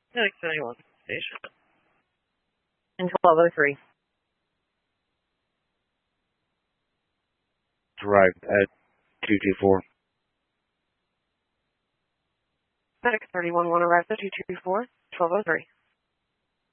Medic 71 station. And 1203. Arrived at 224. Medic 31 arrived at 224, 1203.